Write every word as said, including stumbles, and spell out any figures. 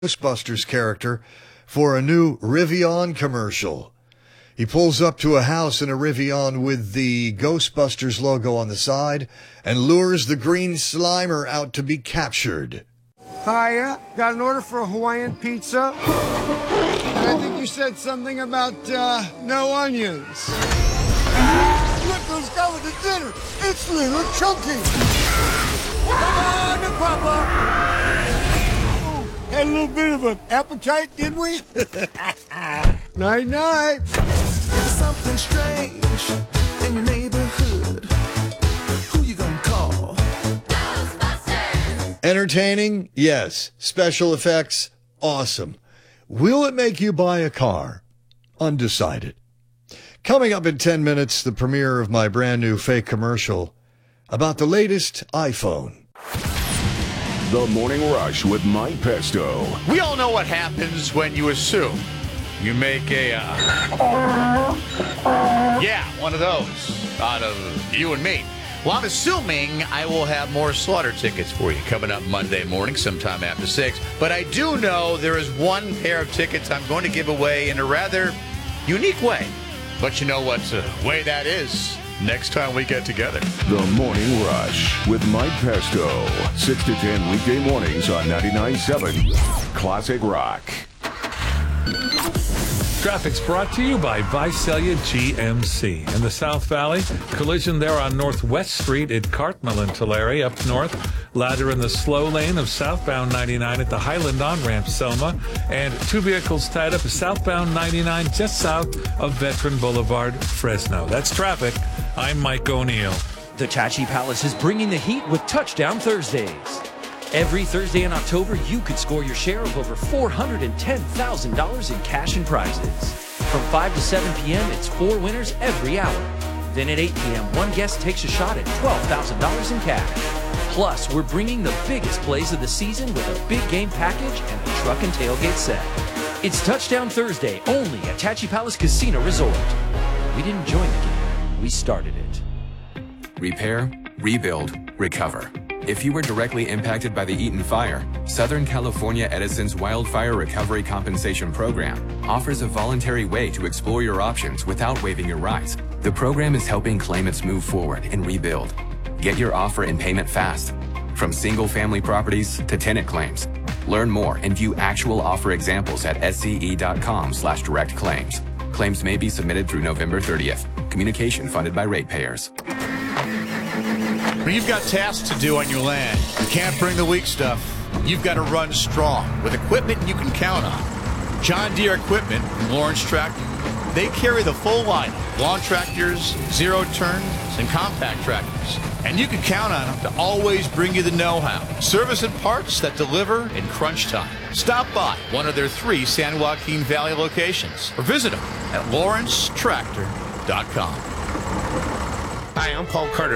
Ghostbusters character for a new Rivian commercial. He pulls up to a house in a Rivian with the Ghostbusters logo on the side and lures the green Slimer out to be captured. Hiya, got an order for a Hawaiian pizza. And I think you said something about uh, no onions. Look who's coming to dinner. It's Little Chunky. Come on, Papa. Had a little bit of an appetite, did we? Night, night. There's something strange in your neighborhood. Who you gonna call? Ghostbusters! Entertaining? Yes. Special effects? Awesome. Will it make you buy a car? Undecided. Coming up in ten minutes, the premiere of my brand new fake commercial about the latest iPhone. The Morning Rush with Mike Pesto. We all know what happens when you assume. You make a, uh, yeah, one of those out of you and me. Well, I'm assuming I will have more slaughter tickets for you coming up Monday morning sometime after six. But I do know there is one pair of tickets I'm going to give away in a rather unique way. But you know what uh, way that is next time we get together. The Morning Rush with Mike Pesto. six to ten weekday mornings on ninety-nine point seven Classic Rock. Traffic's brought to you by Visalia G M C. In the South Valley, collision there on Northwest Street at Cartmel and Tulare. Up north, ladder in the slow lane of southbound ninety-nine at the Highland on-ramp, Selma. And two vehicles tied up at southbound ninety-nine just south of Veteran Boulevard, Fresno. That's traffic. I'm Mike O'Neill. The Tachi Palace is bringing the heat with Touchdown Thursdays. Every Thursday in October, you could score your share of over four hundred ten thousand dollars in cash and prizes. From five to seven p.m., it's four winners every hour. Then at eight p.m., one guest takes a shot at twelve thousand dollars in cash. Plus, we're bringing the biggest plays of the season with a big game package and a truck and tailgate set. It's Touchdown Thursday only at Tachi Palace Casino Resort. We didn't join the game, we started it. Repair, rebuild, recover. If you were directly impacted by the Eaton fire, Southern California Edison's Wildfire Recovery Compensation Program offers a voluntary way to explore your options without waiving your rights. The program is helping claimants move forward and rebuild. Get your offer and payment fast. From single-family properties to tenant claims. Learn more and view actual offer examples at sce.com slash direct claims. Claims may be submitted through November thirtieth. Communication funded by ratepayers. When you've got tasks to do on your land, you can't bring the weak stuff. You've got to run strong with equipment you can count on. John Deere Equipment from Lawrence Tractor. They carry the full line of lawn tractors, zero turns, and compact tractors. And you can count on them to always bring you the know-how, service and parts that deliver in crunch time. Stop by one of their three San Joaquin Valley locations or visit them at lawrence tractor dot com. Hi, I'm Paul Carter.